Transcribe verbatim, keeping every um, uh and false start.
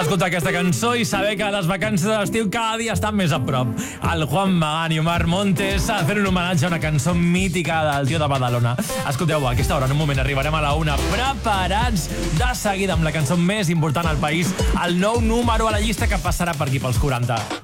d'escoltar aquesta cançó i saber que les vacances d'estiu cada dia estan més a prop. El Juan Magán i Omar Montes fent un homenatge a una cançó mítica del tio de Badalona. Escolteu, a aquesta hora, en un moment, arribarem a la una, preparats de seguida amb la cançó més important al país, el nou número a la llista que passarà per aquí pels quaranta.